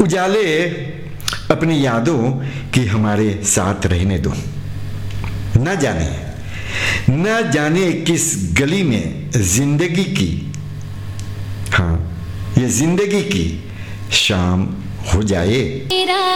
उजाले अपनी यादों की हमारे साथ रहने दो। न जाने किस गली में जिंदगी की, हाँ, ये जिंदगी की शाम हो जाए।